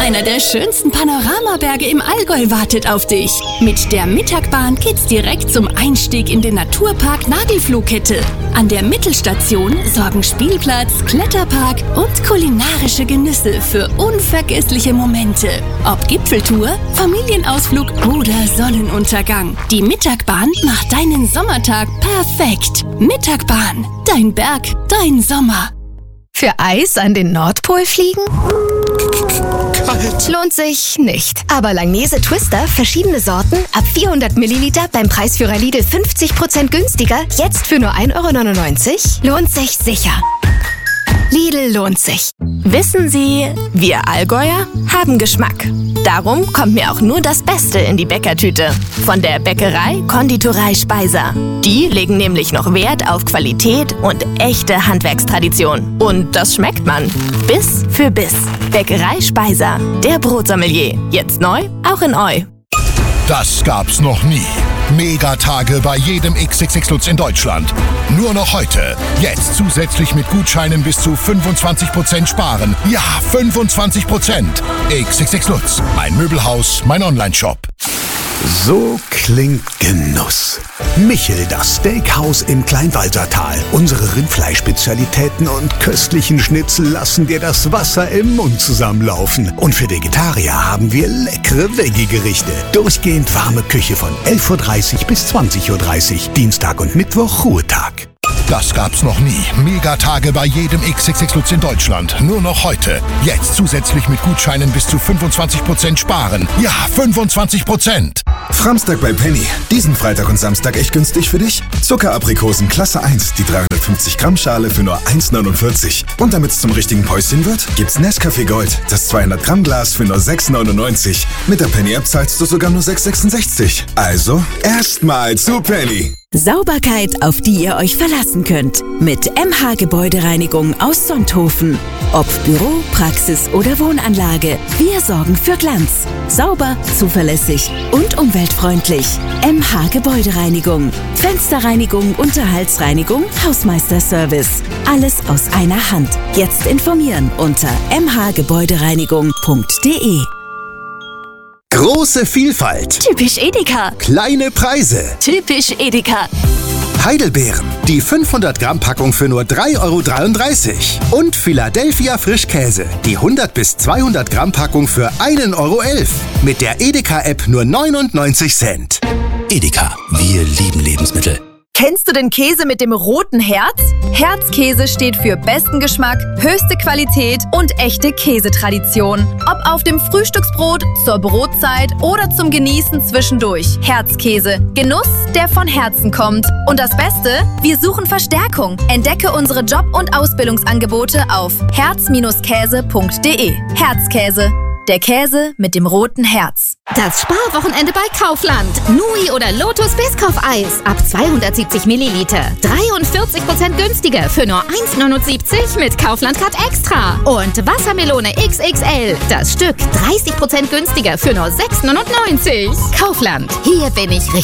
Einer der schönsten Panoramaberge im Allgäu wartet auf dich. Mit der Mittagbahn geht's direkt zum Einstieg in den Naturpark Nagelfluhkette. An der Mittelstation sorgen Spielplatz, Kletterpark und kulinarische Genüsse für unvergessliche Momente. Ob Gipfeltour, Familienausflug oder Sonnenuntergang. Die Mittagbahn macht deinen Sommertag perfekt. Mittagbahn, dein Berg, dein Sommer. Für Eis an den Nordpol fliegen? Kalt. Lohnt sich nicht. Aber Langnese Twister, verschiedene Sorten, ab 400 Milliliter beim Preisführer Lidl 50% günstiger, jetzt für nur 1,99 €, lohnt sich sicher. Lidl lohnt sich. Wissen Sie, wir Allgäuer haben Geschmack. Darum kommt mir auch nur das Beste in die Bäckertüte. Von der Bäckerei Konditorei Speiser. Die legen nämlich noch Wert auf Qualität und echte Handwerkstradition. Und das schmeckt man. Biss für Biss. Bäckerei Speiser. Der Brotsommelier. Jetzt neu, auch in Eu. Das gab's noch nie. Megatage bei jedem XXX Lutz in Deutschland. Nur noch heute. Jetzt zusätzlich mit Gutscheinen bis zu 25% sparen. Ja, 25%. XXX Lutz. Mein Möbelhaus, mein Onlineshop. So klingt Genuss. Michel, das Steakhouse im Kleinwalsertal. Unsere Rindfleischspezialitäten und köstlichen Schnitzel lassen dir das Wasser im Mund zusammenlaufen. Und für Vegetarier haben wir leckere Veggie-Gerichte. Durchgehend warme Küche von 11:30 Uhr bis 20:30 Uhr. Dienstag und Mittwoch Ruhetag. Das gab's noch nie. Megatage bei jedem XXX Lutz in Deutschland. Nur noch heute. Jetzt zusätzlich mit Gutscheinen bis zu 25% sparen. Ja, 25%. Framstag bei Penny. Diesen Freitag und Samstag echt günstig für dich? Zuckeraprikosen Klasse 1, die 350 Gramm Schale für nur 1,49. Und damit's zum richtigen Päuschen wird, gibt's Nescafé Gold, das 200 Gramm Glas für nur 6,99. Mit der Penny-App zahlst du sogar nur 6,66. Also, erstmal zu Penny. Sauberkeit, auf die ihr euch verlassen könnt. Mit MH Gebäudereinigung aus Sonthofen. Ob Büro, Praxis oder Wohnanlage. Wir sorgen für Glanz. Sauber, zuverlässig und umweltfreundlich. MH Gebäudereinigung. Fensterreinigung, Unterhaltsreinigung, Hausmeisterservice. Alles aus einer Hand. Jetzt informieren unter mhgebäudereinigung.de. Große Vielfalt. Typisch Edeka. Kleine Preise. Typisch Edeka. Heidelbeeren. Die 500 Gramm Packung für nur 3,33 €. Und Philadelphia Frischkäse. Die 100 bis 200 Gramm Packung für 1,11 €. Mit der Edeka-App nur 99 Cent. Edeka. Wir lieben Lebensmittel. Kennst du den Käse mit dem roten Herz? Herzkäse steht für besten Geschmack, höchste Qualität und echte Käsetradition. Ob auf dem Frühstücksbrot, zur Brotzeit oder zum Genießen zwischendurch. Herzkäse. Genuss, der von Herzen kommt. Und das Beste? Wir suchen Verstärkung. Entdecke unsere Job- und Ausbildungsangebote auf herz-käse.de. Herzkäse. Der Käse mit dem roten Herz. Das Sparwochenende bei Kaufland. Nui oder Lotus Biscoff-Eis ab 270 Milliliter. 43% günstiger für nur 1,79 mit Kaufland Card Extra. Und Wassermelone XXL. Das Stück 30% günstiger für nur 6,99. Kaufland. Hier bin ich richtig.